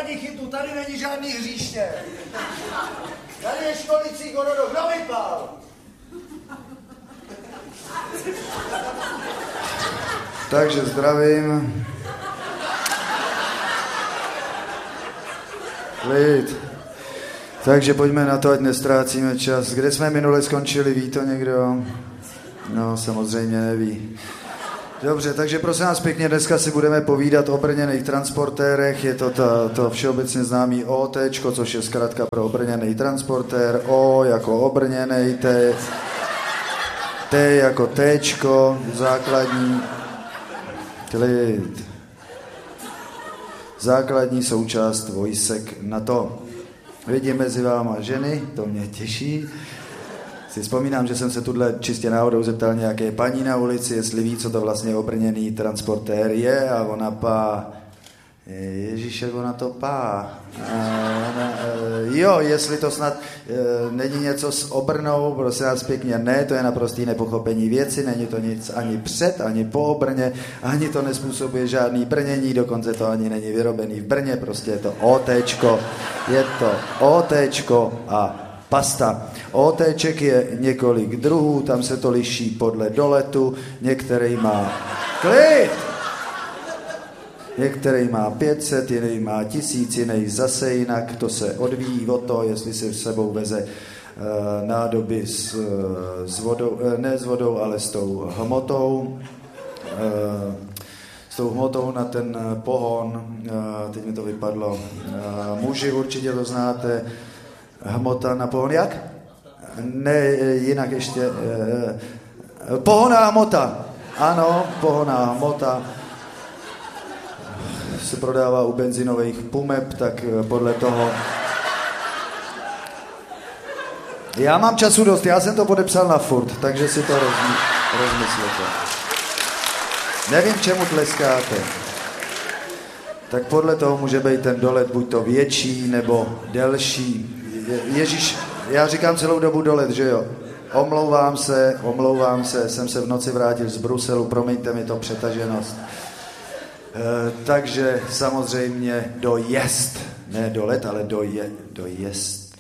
ani chytnu, tady není žádný hříště. Tady je školicí gorodo, kdo vypál? Takže zdravím. Klid. Takže pojďme na to, ať nestrácíme čas. Kde jsme minule skončili, ví to někdo? No, samozřejmě neví. Dobře, takže prosím vás pěkně, dneska si budeme povídat o obrněných transportérech. Je to to všeobecně známý OTčko, což je zkrátka pro obrněný transportér. O jako obrněnej, T jako Tčko, základní. Klid. Základní součást vojsek NATO. Vidím mezi váma ženy, to mě těší. Si vzpomínám, že jsem se tuhle čistě náhodou zeptal nějaké paní na ulici, jestli ví, co to vlastně obrněný transportér je, a ona Ježíšek, ona to jo, jestli to snad není něco s obrnou, prosím vás pěkně, ne, to je naprostý nepochopení věci, není to nic ani před, ani po obrně, ani to nespůsobuje žádný brnění, dokonce to ani není vyrobený v Brně, prostě je to OTčko a pasta. OTček je několik druhů, tam se to liší podle doletu, některý má Některý má 500, jiný má 1000, jiný zase jinak, to se odvíjí od toho, jestli se s sebou veze nádoby s vodou, ne s vodou, ale s tou hmotou. S tou hmotou na ten pohon, teď mi to vypadlo, muži určitě to znáte, hmota na pohon, jak? Ne, jinak ještě, pohonná hmota, ano, pohonná hmota, se prodává u benzinových pumep, tak podle toho. Já mám času dost, já jsem to podepsal na furt, takže si to rozmyslete. Nevím, čemu tleskáte. Tak podle toho může být ten dolet buď to větší, nebo delší. Ježíš, já říkám celou dobu dolet, že jo? Omlouvám se, jsem se v noci vrátil z Bruselu, promiňte mi to přetaženost. Takže samozřejmě dojíst, ne dolet, ale dojíst.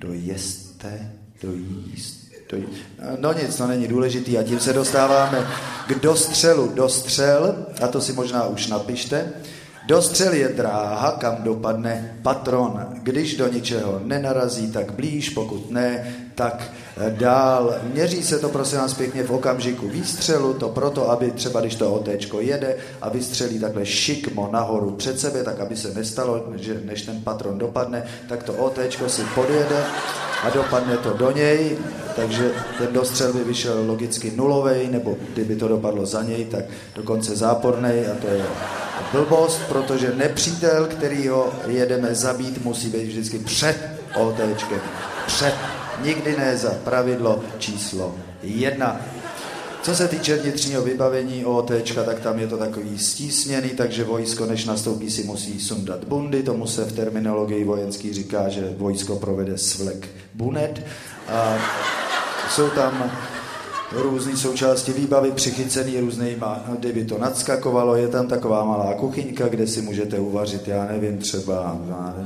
No nic, to není důležitý a tím se dostáváme k dostřelu. Dostřel, a to si možná už napište, dostřel je dráha, kam dopadne patron. Když do ničeho nenarazí, tak blíž, pokud ne, tak dál. Měří se to, prosím vás pěkně, v okamžiku výstřelu, to proto, aby třeba, když to OTčko jede a vystřelí takhle šikmo nahoru před sebe, tak aby se nestalo, že než ten patron dopadne, tak to OTčko si podjede a dopadne to do něj, takže ten dostřel by vyšel logicky nulovej, nebo kdyby to dopadlo za něj, tak dokonce zápornej, a to je blbost, protože nepřítel, kterýho jedeme zabít, musí být vždycky před OTčkem. Nikdy ne za pravidlo číslo 1. Co se týče vnitřního vybavení OTčka, tak tam je to takový stísněný, takže vojsko, než nastoupí, si musí sundat bundy. Tomu se v terminologii vojenský říká, že vojsko provede svlek bunet. A jsou tam různé součásti výbavy přichycený různýma, kdyby to nadskakovalo, je tam taková malá kuchyňka, kde si můžete uvařit, já nevím, třeba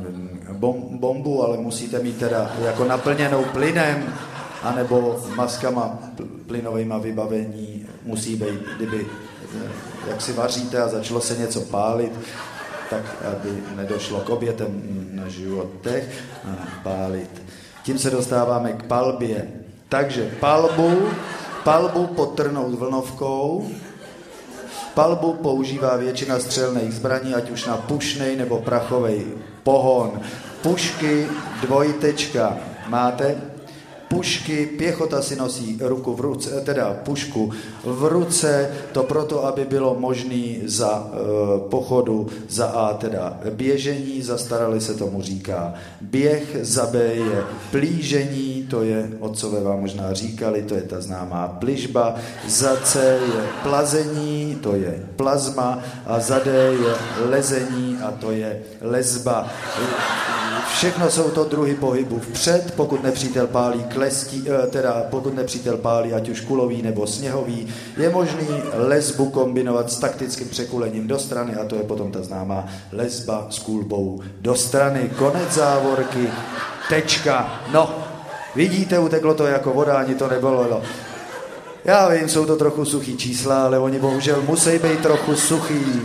bombu, ale musíte mít teda jako naplněnou plynem, anebo maskama plynovejma vybavení musí být, kdyby jak si vaříte a začalo se něco pálit, tak aby nedošlo k obětem na životech, pálit. Tím se dostáváme k palbě. Takže palbu podtrhnout vlnovkou. Palbu používá většina střelných zbraní, ať už na pušnej nebo prachovej pohon. Pušky, dvojtečka. Máte? Pušky, pěchota si nosí ruku v ruce, teda pušku v ruce, to proto, aby bylo možný za pochodu, za A teda běžení, zastarali se tomu říká běh, za B je plížení, to je, otcové vám možná říkali, to je ta známá pližba, za C je plazení, to je plazma, a za D je lezení, a to je lezba. Všechno jsou to druhy pohybu vpřed, pokud nepřítel pálí pokud nepřítel pálí ať už kulový nebo sněhový, je možný lesbu kombinovat s taktickým překulením do strany a to je potom ta známá lesba s kulbou do strany. Konec závorky, tečka. No, vidíte, uteklo to jako voda, ani to nebylo. Já vím, jsou to trochu suchý čísla, ale oni bohužel musí být trochu suchý.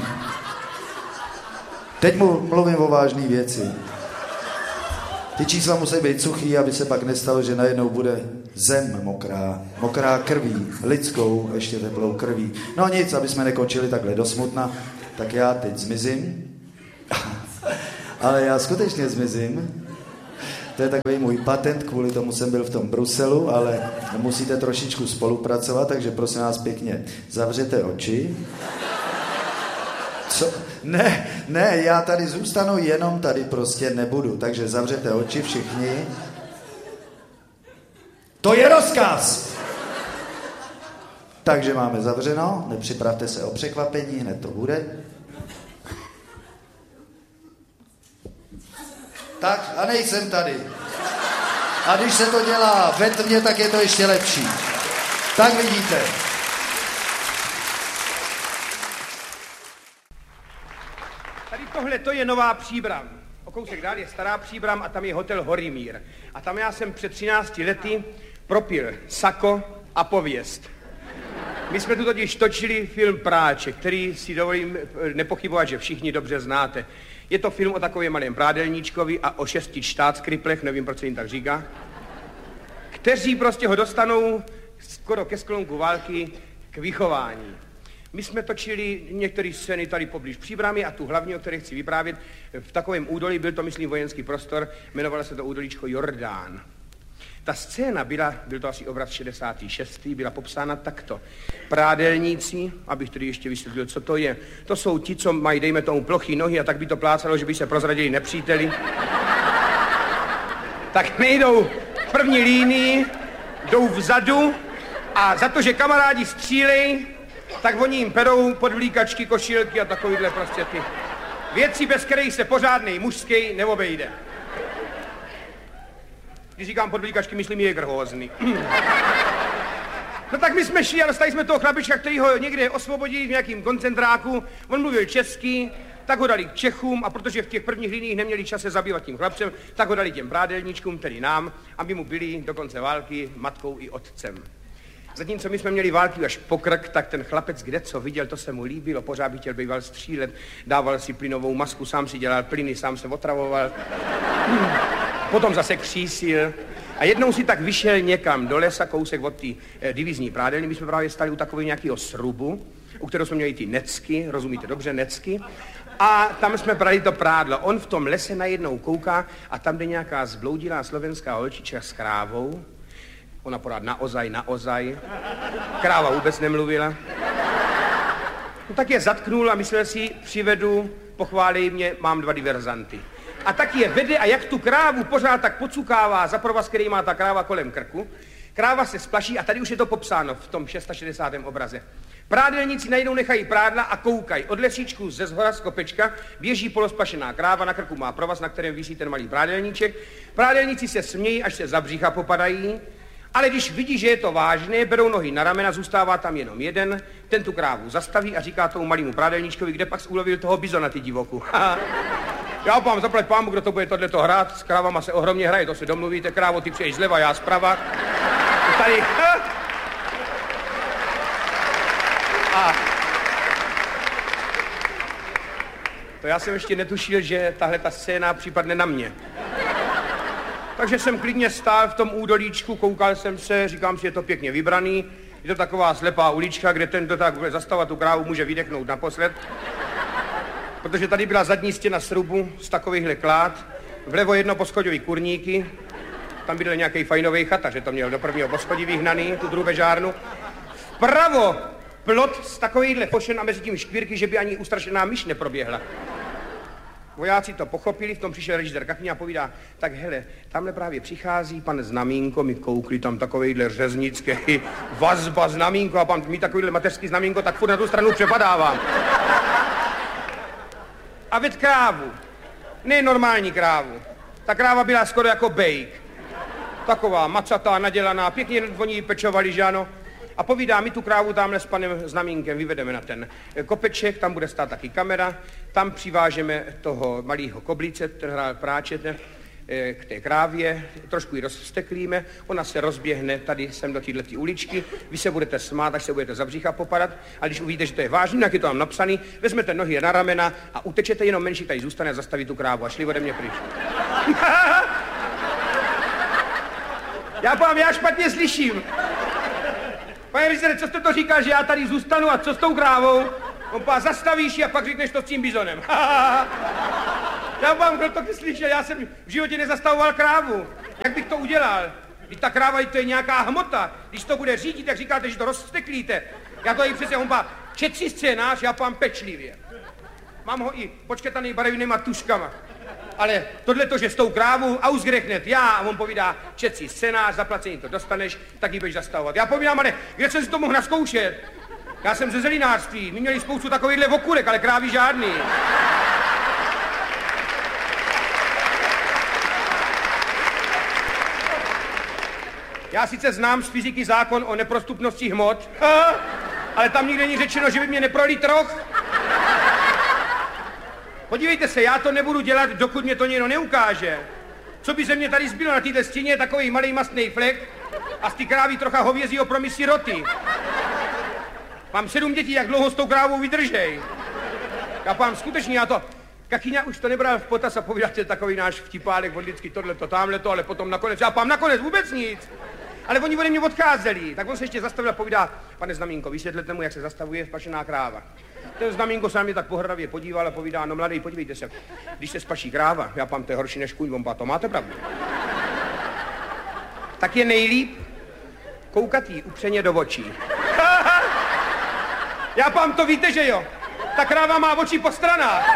Teď mluvím o vážné věci. Ty čísla musí být suchý, aby se pak nestalo, že najednou bude zem mokrá krví, lidskou, ještě teplou krví. No nic, aby jsme nekončili takhle do smutna, tak já teď zmizím. Ale já skutečně zmizím. To je takový můj patent, kvůli tomu jsem byl v tom Bruselu, ale musíte trošičku spolupracovat, takže prosím vás pěkně, zavřete oči. Co? Ne, já tady zůstanu, jenom tady prostě nebudu, takže zavřete oči všichni. To je rozkaz! Takže máme zavřeno, nepřipravte se o překvapení, hned to bude. Tak a nejsem tady. A když se to dělá ve tmě, tak je to ještě lepší. Tak vidíte. Tady tohle to je Nová Příbram. O kousek dál je Stará Příbram a tam je hotel Horimír. A tam já jsem před 13 lety propil sako a pověst. My jsme tu totiž točili film Práček, který si dovolím nepochybovat, že všichni dobře znáte. Je to film o takovém malém prádelníčkovi a o 6 štátskriplech, nevím, proč se jim tak říká, kteří prostě ho dostanou skoro ke sklonku války k vychování. My jsme točili některé scény tady poblíž Příbramy a tu hlavní, o které chci vyprávět, v takovém údolí, byl to, myslím, vojenský prostor, jmenovalo se to údolíčko Jordán. Ta scéna byl to asi obraz 66. byla popsána takto. Prádelníci, abych tedy ještě vysvětlil, co to je. To jsou ti, co mají, dejme tomu, plochý nohy a tak by to plácalo, že by se prozradili nepříteli. Tak nejdou v první línii, jdou vzadu a za to, že kamarádi střílej, tak oni jim perou podvlíkačky, košilky a takovýhle prostě ty věci, bez kterých se pořádnej mužský neobejde. Když říkám podvlíkačky, myslím Jägerhosny. No tak my jsme šli a dostali jsme toho chlapička, který ho někde osvobodili v nějakým koncentráku. On mluvil česky, tak ho dali k Čechům a protože v těch prvních liniích neměli čas se zabývat tím chlapcem, tak ho dali těm prádelníčkům, tedy nám, aby mu byli do konce války matkou i otcem. Zatímco my jsme měli války až po krk, tak ten chlapec, kde co viděl, to se mu líbilo, pořád by chtěl býval střílet, dával si plynovou masku, sám si dělal plyny, sám se otravoval, potom zase křísil a jednou si tak vyšel někam do lesa, kousek od té divizní prádelny, my jsme právě stali u takového nějakého srubu, u kterého jsme měli ty necky, rozumíte dobře, necky, a tam jsme brali to prádlo. On v tom lese najednou kouká a tam jde nějaká zbloudilá slovenská holčička s krávou. Ona pořád naozaj. Kráva vůbec nemluvila. No tak je zatknul a myslel si, přivedu, pochválí mě, mám 2 diverzanty. A tak je vede a jak tu krávu pořád tak pocukává za provaz, který má ta kráva kolem krku, kráva se splaší a tady už je to popsáno v tom 660. obraze. Prádelníci najednou nechají prádla a koukají. Od lesíčku ze zhora z kopečka běží polosplašená kráva, na krku má provaz, na kterém visí ten malý prádelníček. Prádelníci se smějí, až se za břicha popadají. Ale když vidí, že je to vážné, berou nohy na ramena, zůstává tam jenom jeden, ten tu krávu zastaví a říká tomu malému prádelníčkovi, kde pak ulovil toho bizona, ty divoku. Já vám zaplať pámu, kdo to bude tohleto hrát, s krávama se ohromně hraje, to se domluvíte, krávo, ty přeješ zleva, já zprava. Tady, a to já jsem ještě netušil, že tahle ta scéna připadne na mě. Takže jsem klidně stál v tom údolíčku, koukal jsem se, říkám si, je to pěkně vybraný. Je to taková slepá ulička, kde ten, kdo tak bude zastavovat tu krávu, může vydechnout naposled. Protože tady byla zadní stěna srubu z takovýchhle klád. Vlevo jedno poschodový kurníky. Tam byl nějaký fajnový chata, že to měl do prvního poschodí vyhnaný, tu drubežárnu. Vpravo plot z takovýchhle pošen a mezi tím škvírky, že by ani ustrašená myš neproběhla. Vojáci to pochopili, v tom přišel režisér Kachně a povídá, tak hele, tamhle právě přichází pan Znamínko, my koukli tam takovejhle řeznický vazba Znamínko a pan mi takovýhle mateřský Znamínko, tak furt na tu stranu přepadávám. A ved krávu, ne normální krávu, Ta kráva byla skoro jako bejk. Taková macatá, nadělaná, pěkně oni ji pečovali, že ano. A povídá, my tu krávu tamhle s panem Znamínkem vyvedeme na ten kopeček, tam bude stát taky kamera, tam přivážeme toho malého koblice, ten hrál práčet, k té krávě, trošku ji rozsteklíme, ona se rozběhne tady sem do této uličky, vy se budete smát, až se budete za břicha popadat, a když uvidíte, že to je vážný, jak je to tam napsaný, vezmete nohy na ramena a utečete, jenom menší tady zůstane a zastaví tu krávu a šli ode mě pryč. Já špatně slyším. Pane Rizere, co jste to říkal, že já tady zůstanu a co s tou krávou? On zastavíš ji a pak řekneš to s tím bizonem. Já vám, kdo to slyšel, já jsem v životě nezastavoval krávu. Jak bych to udělal? Když ta kráva, to je nějaká hmota. Když to bude řídit, tak říkáte, že to rozsteklíte. Já to i přesně, četří scénář, já pám pečlivě. Mám ho i počketaný barevnýma tuškama. Ale tohleto, že s tou krávou ausgerechnet já, a on povídá, četří scénář, zaplacení to dostaneš, tak ji budeš zastavovat. Já povídám, ale kde jsem si to mohl naskoušet? Já jsem ze zelinářství, my měli spoustu takovýchhle okurek, ale krávy žádný. Já sice znám z fyziky zákon o neprostupnosti hmot, ale tam nikde není řečeno, že by mě neprolít roh. Podívejte se, já to nebudu dělat, dokud mě to někdo neukáže. Co by se mě tady zbylo na této stěně, takový malý mastný flek a z té krávy trocha hovězího promisí roty. Mám 7 dětí, jak dlouho s tou krávou vydržej. Já pám skutečně, já to... Kachyňa už to nebral v potaz a povídáte takový náš vtipálek, on vždycky tohleto, tamhleto, ale potom nakonec, já pám nakonec vůbec nic. Ale oni ode mě odcházeli, tak on se ještě zastavil a povídá, pane Znamínko, vysvětlete mu, jak se zastavuje spašená kráva. Ten Znamínko se na mě tak pohrdavě podíval a povídá, no mladý, podívejte se, když se spaší kráva, já pám, to je horší než kůň, on pá, to máte pravdu. Tak je nejlíp koukat jí upřeně do očí. Já pám, to víte, že jo? Ta kráva má oči po stranách.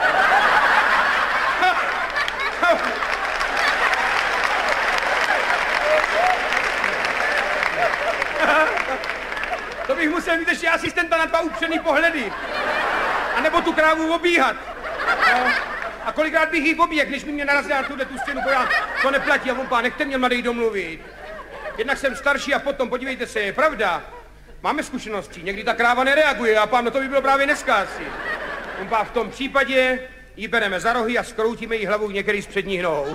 To bych musel mít ještě asistenta na 2 upřený pohledy. A nebo tu krávu obíhat. No. A kolikrát bych jí oběh, než mi mě narazila na tu stěnu, pojďám, to neplatí, a on pán, nechte mě mladej domluvit. Jednak jsem starší a potom, podívejte se, je pravda. Máme zkušenosti, někdy ta kráva nereaguje a pán, no to by bylo právě dneska asi. On pán, v tom případě ji bereme za rohy a skroutíme jí hlavu některý z předních nohou.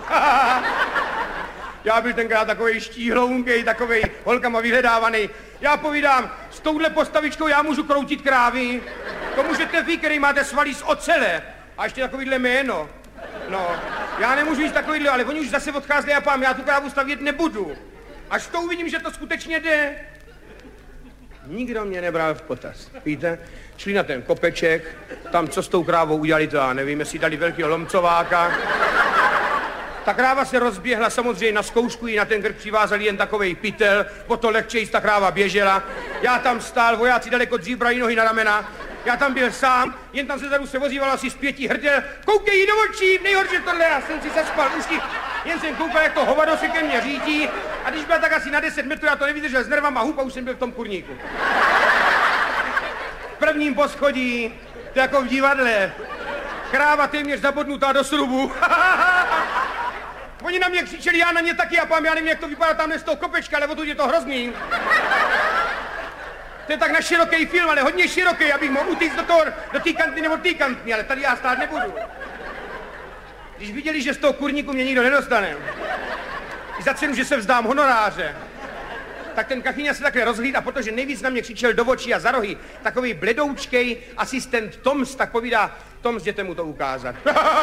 Já byl tenkrát takovej štíhlounkej, takovej holkama vyhledávaný. Já povídám, s touhle postavičkou já můžu kroutit krávy. To můžete vy, který máte svalí z ocele. A ještě takovýhle jméno. No, já nemůžu jít takovýhle, ale oni už zase odcházeli a pám, já tu krávu stavět nebudu. Až to uvidím, že to skutečně jde. Nikdo mě nebral v potaz. Víte, šli na ten kopeček, tam co s tou krávou udělali, to já nevím, jestli dali velkého lomcováka. Ta kráva se rozběhla, samozřejmě na zkoušku jí na ten krk přivázali jen takovej pytel, o to lehčejc ta kráva běžela. Já tam stál, vojáci daleko dřív brali nohy na ramena. Já tam byl sám, jen tam se zadu se vozíval asi z 5 hrdel. Koukej jí do očí, nejhorší tohle, já jsem si zaspal uši. Jen jsem koukal, jak to hovado se ke mně řídí. A když byla tak asi na 10 metrů, já to nevydržel s nervama a už jsem byl v tom kurníku. V prvním poschodí, to jako v divadle. Kráva téměř zabodnutá do srubu. Oni na mě křičeli, já na ně taky, a pám, já nevím, jak to vypadá tamhle z toho kopečka, ale odtud je to hrozný. To je tak na široký film, ale hodně široký, abych mohl utíct do té kantny nebo té kantny, ale tady já stát nebudu. Když viděli, že z toho kurníku mě nikdo nedostane, i za cenu, že se vzdám honoráře, tak ten Kachyňa se takhle rozhlíd a protože nejvíc na mě křičel do očí a za rohy, takový bledoučkej asistent Toms, tak povídá, Toms, jděte mu to ukázat.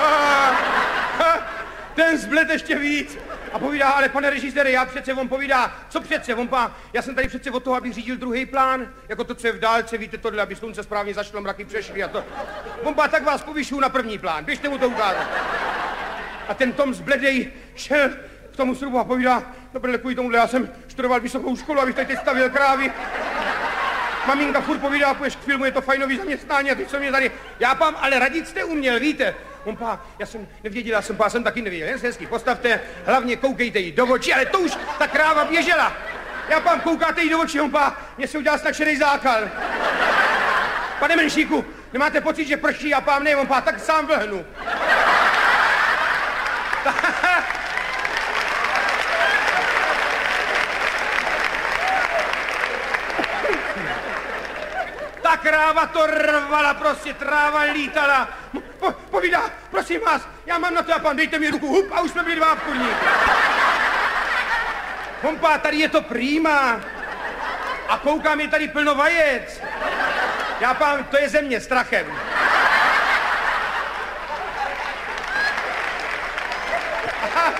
Ten zbled ještě víc. A povídá, ale pane režisére, já přece, on povídá, co přece, já jsem tady přece od toho, abych řídil druhý plán, jako to, co je v dálce, víte tohle, aby slunce správně zašlo, mraky přešly a to. Tak vás povyšuju na první plán, běžte mu to ukázat. A ten Tom zbledej šel k tomu srubu a povídá, no kvůli tomuhle, já jsem studoval vysokou školu, abych tady teď stavil krávy. Maminka furt povídá, půjdeš k filmu, je to fajnový zaměstnání a teď co mě tady, já pám, ale radit jste uměl, víte. Já jsem nevěděl, já jsem taky nevěděl, jen se hezky postavte, hlavně koukejte jí do očí, ale to už ta kráva běžela. Já pám, koukáte jí do očí, mě se udělal snad šedej zákal. Pane Menšíku, nemáte pocit, že prší? Já pám, ne, tak sám vlhnu. ta kráva to rvala, prostě tráva lítala. Povídá, prosím vás, já mám na to, a pan, dejte mi ruku, hup, a už jsme byli 2 v kurníku. Kompa, tady je to prýma. A koukám, je tady plno vajec. Já pán, to je země strachem. Aha.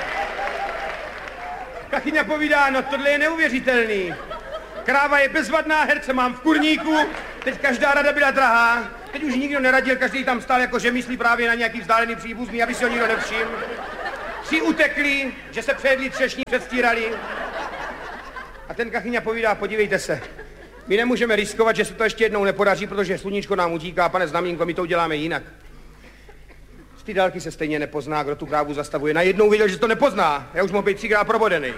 Kachyňa povídá, no tohle je neuvěřitelný. Kráva je bezvadná, herce mám v kurníku, teď každá rada byla drahá. Teď už nikdo neradil, každý tam stál jako že myslí právě na nějaký vzdálený příbuzný, aby si ho nikdo nevšiml. 3 utekli, že se přejedli třešní, předstírali. A ten Kachyňa povídá, podívejte se, my nemůžeme riskovat, že se to ještě jednou nepodaří, protože sluníčko nám utíká, pane znamínko, my to uděláme jinak. Z té dálky se stejně nepozná, kdo tu krávu zastavuje. Najednou viděl, že se to nepozná, já už mohl být 3krát probodený.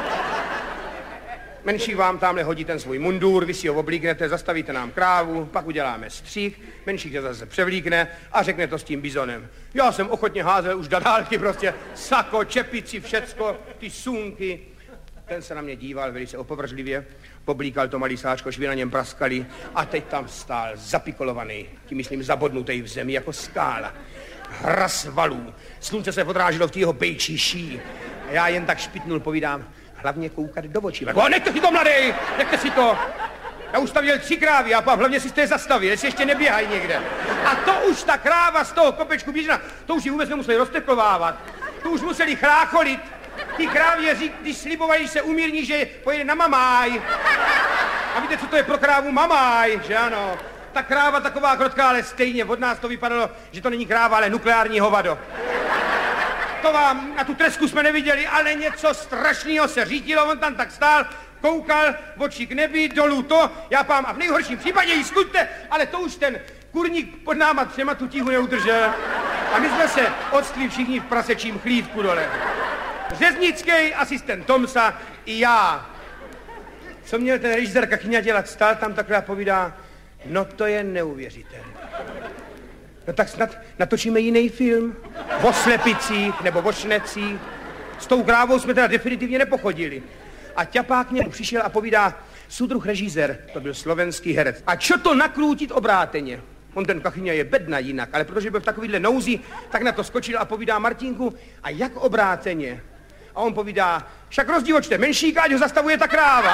Menší vám tamhle hodí ten svůj mundur, vy si ho oblíknete, zastavíte nám krávu, pak uděláme střih, menší se zase převlíkne a řekne to s tím bizonem. Já jsem ochotně házel už do dálky prostě sako, čepici, všecko, ty sunky. Ten se na mě díval velice opovržlivě, poblíkal to malý sáčko, švy na něm praskali a teď tam stál zapikolovaný, tím myslím zabodnutý v zemi jako skála. Hras valů, slunce se odráželo v té jeho bejčí ší. A já jen tak špitnul, povídám, hlavně koukat do očí. Nechte si to, mladej, nechte si to. Já už tam měl 3 krávy a hlavně si jste je zastavil, jestli ještě neběhají někde. A to už ta kráva z toho kopečku běžna, to už ji vůbec nemuseli rozteklovávat. To už museli chrácholit. Ty krávě když slibovali, se umírní, že pojede na mamáj. A víte, co to je pro krávu mamáj, že ano? Ta kráva taková krotká, ale stejně od nás to vypadalo, že to není kráva, ale nukleární hovado. To vám, na tu tresku jsme neviděli, ale něco strašného se řítilo, on tam tak stál, koukal, oči k nebi, dolů to, já pám, a v nejhorším případě jí skuďte, ale to už ten kurník pod náma 3 tu tíhu neudržel. A my jsme se odstli všichni v prasečím chlívku dole. Řeznický asistent Tomsa i já. Co měl ten režisér Kachyňa dělat? Stál tam takhle a povídá, no to je neuvěřitelné. No tak snad natočíme jiný film. O slepicích nebo o šnecích. S tou krávou jsme teda definitivně nepochodili. A ťapák k němu přišel a povídá, súdruh režisér, to byl slovenský herec. A čo to nakrútit obráteně? On ten Kachyňa je bedna jinak, ale protože byl v takovýhle nouzi, tak na to skočil a povídá Martínku, a jak obráteně? A on povídá, však rozdívočte menšíka, ať ho zastavuje ta kráva.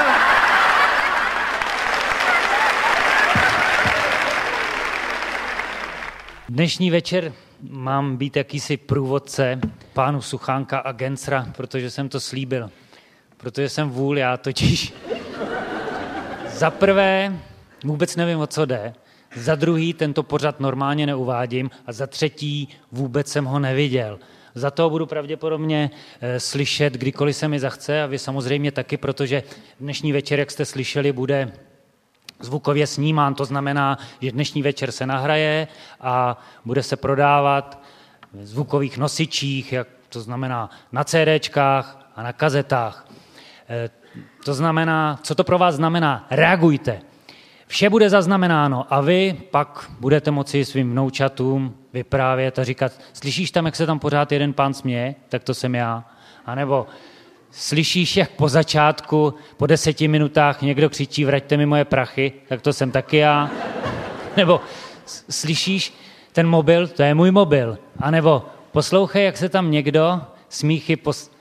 Dnešní večer mám být jakýsi průvodce pánu Suchánka a Gensra, protože jsem to slíbil. Protože jsem vůl, já totiž za prvé vůbec nevím, o co jde, za druhý tento pořad normálně neuvádím a za třetí vůbec jsem ho neviděl. Za to budu pravděpodobně slyšet, kdykoliv se mi zachce a vy samozřejmě taky, protože dnešní večer, jak jste slyšeli, bude zvukově snímán. To znamená, že dnešní večer se nahraje a bude se prodávat v zvukových nosičích, to znamená na CDčkách a na kazetách. To znamená, co to pro vás znamená? Reagujte. Vše bude zaznamenáno a vy pak budete moci svým vnoučatům vyprávět a říkat, slyšíš tam, jak se tam pořád jeden pán směje? Tak to jsem já. A nebo slyšíš, jak po začátku, po 10 minutách někdo křičí, vraťte mi moje prachy? Tak to jsem taky já. Nebo slyšíš ten mobil? To je můj mobil. A nebo poslouchej, jak se tam někdo smíchy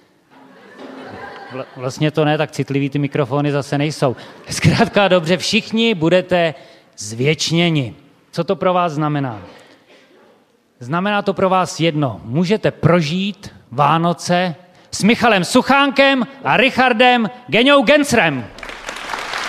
Vlastně to ne, tak citlivý ty mikrofony zase nejsou. Zkrátka dobře, všichni budete zvěčněni. Co to pro vás znamená? Znamená to pro vás jedno. Můžete prožít Vánoce s Michalem Suchánkem a Richardem Geňou Gensrem.